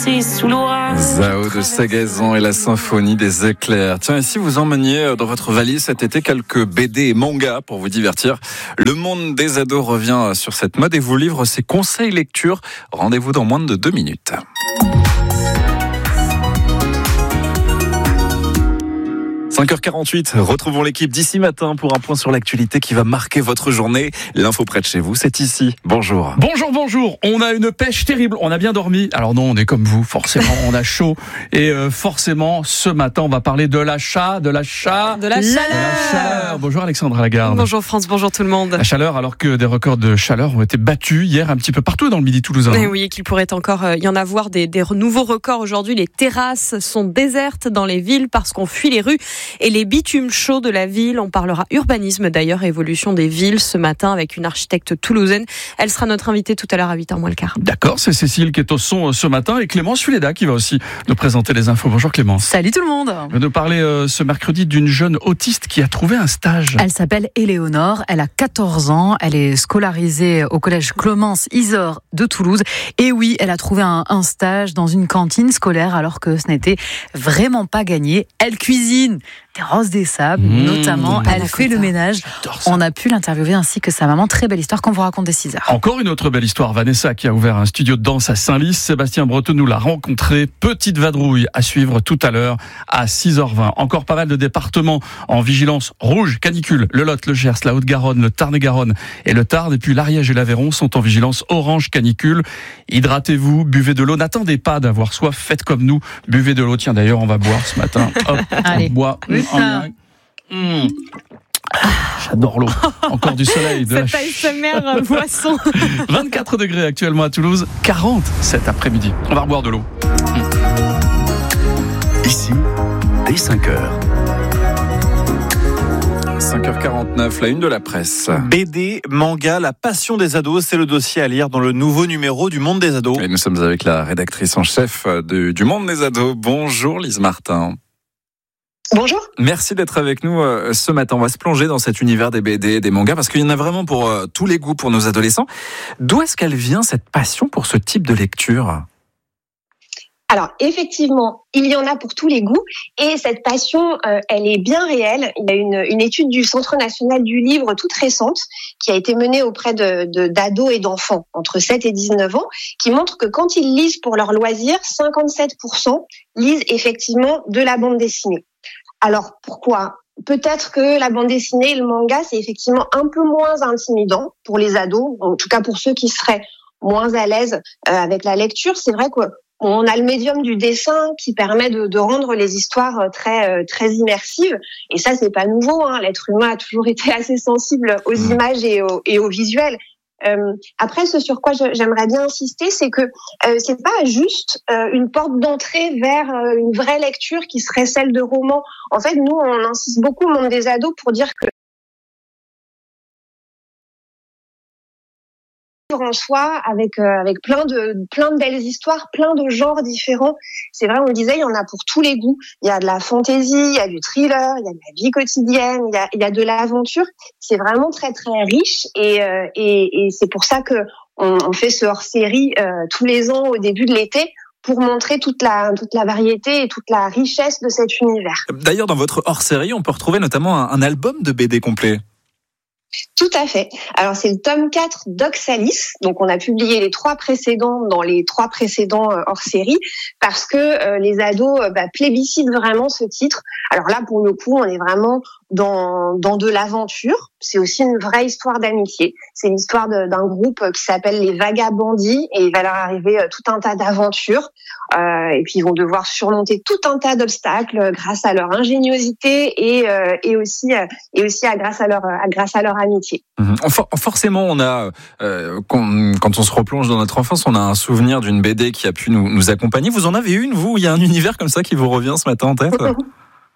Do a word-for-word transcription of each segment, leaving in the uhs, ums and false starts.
danser sous l'orage. Zao de Sagazan et la symphonie des éclairs. Tiens, et si vous emmeniez dans votre valise cet été quelques B D et mangas pour vous divertir, Le Monde des ados revient sur cette mode et vous livre ses conseils lecture. Rendez-vous dans moins de deux minutes. cinq heures quarante-huit, retrouvons l'équipe d'ici matin pour un point sur l'actualité qui va marquer votre journée. L'info près de chez vous, c'est ici. Bonjour. Bonjour, bonjour. On a une pêche terrible. On a bien dormi. Alors non, on est comme vous, forcément, on a chaud. Et euh, forcément, ce matin, on va parler de l'achat, de l'achat, de la chaleur. De la chaleur. Bonjour Alexandra Lagarde. Bonjour France, bonjour tout le monde. La chaleur, alors que des records de chaleur ont été battus hier un petit peu partout dans le Midi toulousain. Et oui, qu'il pourrait encore euh, y en avoir des, des nouveaux records aujourd'hui. Les terrasses sont désertes dans les villes parce qu'on fuit les rues et les bitumes chauds de la ville. On parlera urbanisme d'ailleurs, évolution des villes ce matin avec une architecte toulousaine. Elle sera notre invitée tout à l'heure à huit heures moins le quart. D'accord, c'est Cécile qui est au son ce matin et Clémence Fuleda qui va aussi nous présenter les infos. Bonjour Clémence. Salut tout le monde. On va nous parler euh, ce mercredi d'une jeune autiste qui a trouvé un stage. Elle s'appelle Éléonore, elle a quatorze ans, elle est scolarisée au collège Clémence Isor de Toulouse. Et oui, elle a trouvé un, un stage dans une cantine scolaire alors que ce n'était vraiment pas gagné. Elle cuisine des roses des sables, mmh, notamment. Elle fait le ménage. On a pu l'interviewer ainsi que sa maman. Très belle histoire qu'on vous raconte dès six heures. Encore une autre belle histoire. Vanessa qui a ouvert un studio de danse à Saint-Lys. Sébastien Breton nous l'a rencontré. Petite vadrouille à suivre tout à l'heure à six heures vingt. Encore pas mal de départements en vigilance rouge, canicule. Le Lot, le Gers, la Haute-Garonne, le Tarn-et-Garonne et le Tarn. Et puis l'Ariège et l'Aveyron sont en vigilance orange, canicule. Hydratez-vous, buvez de l'eau. N'attendez pas d'avoir soif. Faites comme nous. Buvez de l'eau. Tiens, d'ailleurs, on va boire ce matin. Hop, Allez. on boit. Mmh. Mmh. J'adore l'eau. Encore du soleil. De Cette A S M R boisson. vingt-quatre degrés actuellement à Toulouse, quarante cet après-midi. On va reboire de l'eau. Ici, dès cinq heures. cinq heures quarante-neuf, la une de la presse. B D, manga, la passion des ados, c'est le dossier à lire dans le nouveau numéro du Monde des ados. Et nous sommes avec la rédactrice en chef de, du Monde des ados. Bonjour Lise Martin. Bonjour. Merci d'être avec nous euh, ce matin. On va se plonger dans cet univers des B D, des mangas, parce qu'il y en a vraiment pour euh, tous les goûts pour nos adolescents. D'où est-ce qu'elle vient, cette passion pour ce type de lecture ? Alors, effectivement, il y en a pour tous les goûts et cette passion, euh, elle est bien réelle. Il y a une, une étude du Centre national du livre toute récente qui a été menée auprès de, de, d'ados et d'enfants entre sept et dix-neuf ans qui montre que quand ils lisent pour leur loisir, cinquante-sept pour cent lisent effectivement de la bande dessinée. Alors, pourquoi ? Peut-être que la bande dessinée et le manga, c'est effectivement un peu moins intimidant pour les ados, en tout cas pour ceux qui seraient moins à l'aise euh, avec la lecture. C'est vrai que on a le médium du dessin qui permet de, de rendre les histoires très très immersives. Et ça, c'est pas nouveau. Hein. L'être humain a toujours été assez sensible aux images et au, et au visuel. Euh, après, ce sur quoi je, j'aimerais bien insister, c'est que euh, c'est pas juste euh, une porte d'entrée vers euh, une vraie lecture qui serait celle de romans. En fait, nous, on insiste beaucoup au monde des ados pour dire que en soi, avec euh, avec plein de plein de belles histoires, plein de genres différents. C'est vrai, on le disait, il y en a pour tous les goûts. Il y a de la fantaisie, il y a du thriller, il y a de la vie quotidienne, il y a il y a de l'aventure. C'est vraiment très très riche et euh, et, et c'est pour ça que on, on fait ce hors-série euh, tous les ans au début de l'été pour montrer toute la toute la variété et toute la richesse de cet univers. D'ailleurs, dans votre hors-série, on peut retrouver notamment un, un album de B D complet. Tout à fait. Alors c'est le tome quatre d'Oxalis. Donc on a publié les trois précédents dans les trois précédents euh, hors série parce que euh, les ados euh, bah, plébiscitent vraiment ce titre. Alors là pour le coup on est vraiment dans dans de l'aventure. C'est aussi une vraie histoire d'amitié. C'est l'histoire de, d'un groupe qui s'appelle les Vagabondis et il va leur arriver euh, tout un tas d'aventures. Euh, et puis ils vont devoir surmonter tout un tas d'obstacles grâce à leur ingéniosité et euh, et aussi euh, et aussi à grâce à leur à grâce à leur amitié. Mmh. For- forcément, on a euh, quand, quand on se replonge dans notre enfance, on a un souvenir d'une B D qui a pu nous, nous accompagner. Vous en avez une, vous ? Il y a un univers comme ça qui vous revient ce matin en tête ?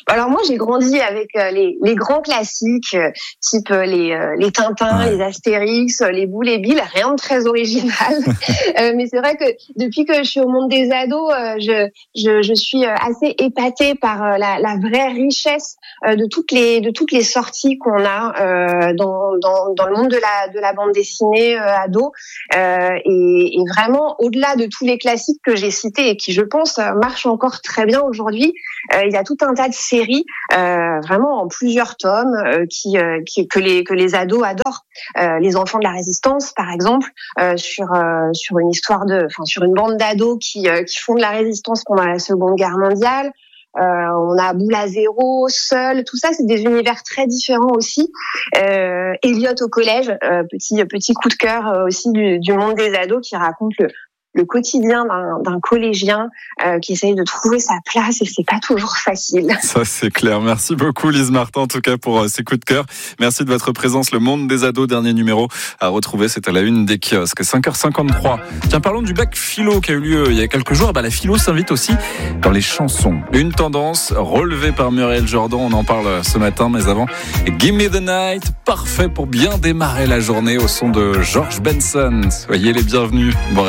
Alors moi, j'ai grandi avec les, les grands classiques, type les, les Tintins, ouais. les Astérix, les Boules et Bill, rien de très original. euh, mais c'est vrai que depuis que je suis au monde des ados, je, je, je suis assez épatée par la, la vraie richesse de toutes les, de toutes les sorties qu'on a euh, dans, dans, dans le monde de la, de la bande dessinée euh, ado. Euh, et, et vraiment, au-delà de tous les classiques que j'ai cités et qui, je pense, marchent encore très bien aujourd'hui, euh, il y a tout un tas de séries, euh, vraiment en plusieurs tomes, euh, qui, euh, qui que les que les ados adorent. Euh, les Enfants de la Résistance, par exemple, euh, sur euh, sur une histoire de, enfin sur une bande d'ados qui euh, qui font de la résistance pendant la Seconde Guerre mondiale. Euh, on a Boule à zéro, Seul, tout ça, c'est des univers très différents aussi. Euh, Elliot au collège, euh, petit petit coup de cœur euh, aussi du, du monde des ados qui raconte le le quotidien d'un, d'un collégien euh, qui essaye de trouver sa place et c'est pas toujours facile. Ça c'est clair. Merci beaucoup Lise Martin en tout cas pour euh, ces coups de cœur. Merci de votre présence. Le monde des ados, dernier numéro à retrouver, c'est à la une des kiosques. cinq heures cinquante-trois. Tiens, parlons du bac philo qui a eu lieu il y a quelques jours. Bah, la philo s'invite aussi dans les chansons. Une tendance relevée par Muriel Jordan, on en parle ce matin, mais avant, Give Me the Night, parfait pour bien démarrer la journée au son de George Benson. Soyez les bienvenus. Bon